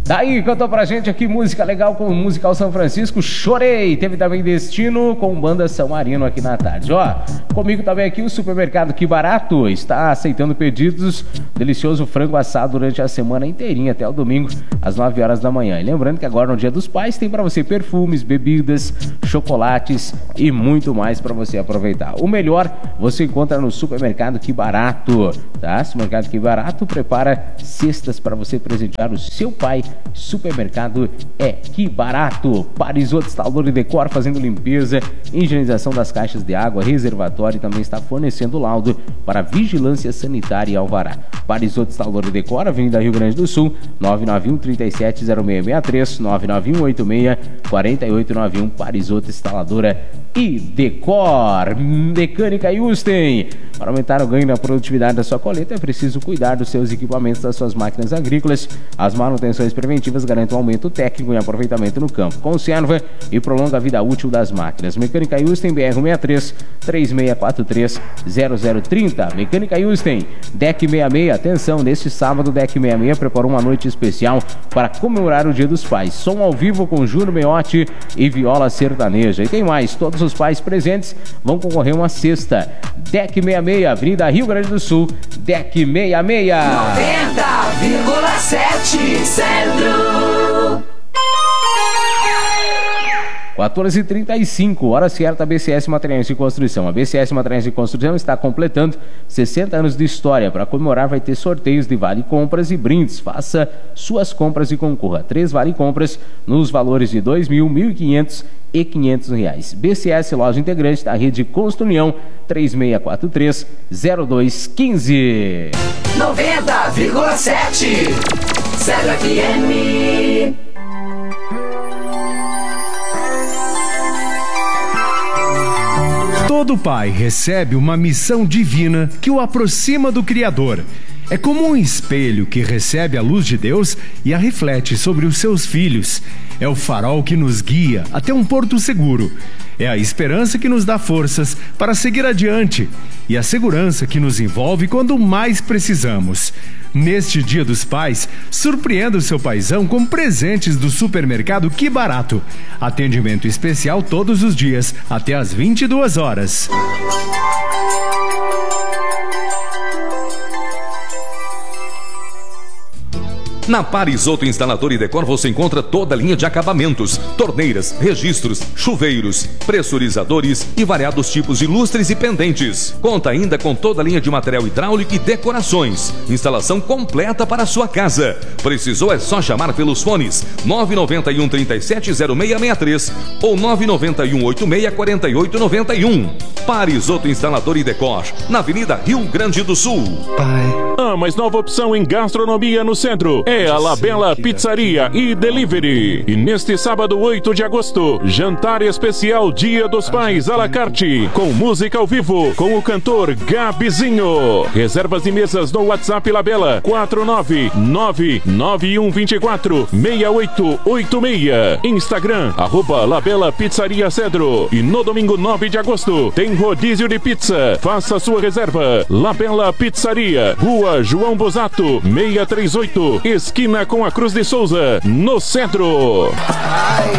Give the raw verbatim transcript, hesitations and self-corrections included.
Daí cantou pra gente aqui música legal com o Musical São Francisco, Chorei. Teve também Destino com Banda São Marino aqui na tarde. Ó, comigo também aqui o Supermercado Que Barato está aceitando pedidos. Delicioso frango assado durante a semana inteirinha até o domingo às nove horas da manhã. E lembrando que agora no Dia dos Pais tem pra você perfumes, bebidas, chocolates e muito mais pra você aproveitar. O melhor você encontra no Supermercado Que Barato, tá? Supermercado Que Barato prepara cestas pra você presentear o seu pai. Supermercado é Que Barato. Parisoto Instalador e Decor fazendo limpeza, higienização das caixas de água, reservatório e também está fornecendo laudo para vigilância sanitária e alvará. Parisoto Instalador e Decor, Avenida Rio Grande do Sul, nove nove um, três sete zero seis seis três, nove nove um, oito seis, quatro oito nove um. Parisoto Instaladora e Decor. Mecânica Yusten. Para aumentar o ganho na produtividade da sua colheita, é preciso cuidar dos seus equipamentos, das suas máquinas agrícolas. As manutenções preventivas garantem um aumento técnico e aproveitamento no campo. Conserva e prolonga a vida útil das máquinas. Mecânica Yusten, B R sessenta e três, três seis quatro três, zero zero três zero. Mecânica Yusten, D E C sessenta e seis. Atenção, neste sábado, D E C sessenta e seis preparou uma noite especial para comemorar o Dia dos Pais. Som ao vivo com Júnior Meotti e viola sertaneja. E tem mais, todos os pais presentes vão concorrer uma cesta. D E C sessenta e seis, Avenida Rio Grande do Sul, D E C sessenta e seis. noventa vírgula sete Centro. quatorze e trinta e cinco, hora certa, B C S Materiais de Construção. A B C S Materiais de Construção está completando sessenta anos de história. Para comemorar, vai ter sorteios de vale compras e brindes. Faça suas compras e concorra. Três vale compras nos valores de dois mil, mil e quinhentos e quinhentos reais. B C S, loja integrante da rede Construnião, três seis quatro três, zero dois um cinco. noventa vírgula sete Zero F M. Todo pai recebe uma missão divina que o aproxima do Criador. É como um espelho que recebe a luz de Deus e a reflete sobre os seus filhos. É o farol que nos guia até um porto seguro. É a esperança que nos dá forças para seguir adiante e a segurança que nos envolve quando mais precisamos. Neste Dia dos Pais, surpreenda o seu paizão com presentes do Supermercado Que Barato. Atendimento especial todos os dias, até às vinte e duas horas. Na Parisoto Instalador e Decor você encontra toda a linha de acabamentos, torneiras, registros, chuveiros, pressurizadores e variados tipos de lustres e pendentes. Conta ainda com toda a linha de material hidráulico e decorações. Instalação completa para a sua casa. Precisou é só chamar pelos fones nove nove um, três sete zero seis seis três ou nove nove um, oito seis quatro oito nove um. Parisoto Instalador e Decor, na Avenida Rio Grande do Sul. Pai. A mais nova opção em gastronomia no centro é a Labela Pizzaria e Delivery. E neste sábado, oito de agosto, jantar especial Dia dos Pais à la carte, com música ao vivo, com o cantor Gabizinho. Reservas de mesas no WhatsApp Labela quatro nove nove nove um dois quatro seis oito oito seis. Instagram, arroba Labela Pizzaria Cedro. E no domingo nove de agosto, tem rodízio de pizza. Faça sua reserva. Labela Pizzaria, Rua João Bosato, seiscentos e trinta e oito, esquina com a Cruz de Souza, no centro. Ai,